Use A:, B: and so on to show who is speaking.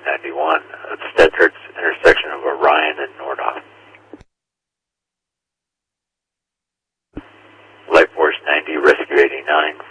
A: 91 at Stedrats, intersection of Orion and Nordhoff. Light Force 90, Rescue 89,